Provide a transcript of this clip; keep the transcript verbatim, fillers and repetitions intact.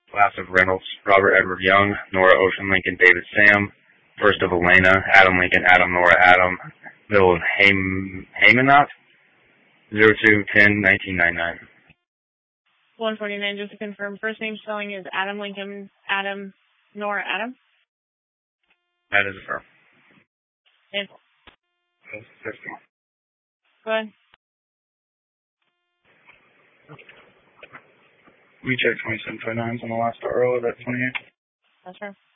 Last of Reynolds, Robert Edward Young, Nora Ocean Lincoln, David Sam. First of Elena, Adam Lincoln, Adam Nora Adam. Middle of Haim, Haymanot, zero two ten nineteen ninety-nine. one forty-nine, just to confirm, first name spelling is Adam Lincoln, Adam Nora Adam? That is affirmed. And fifty. Go ahead. We checked twenty-seven twenty-nines on the last R O of that twenty-eight. That's right.